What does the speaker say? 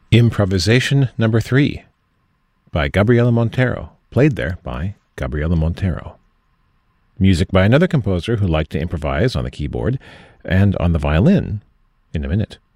Improvisation number 3 by Gabriela Montero, played there by Gabriela Montero. Music by another composer who liked to improvise on the keyboard and on the violin in a minute.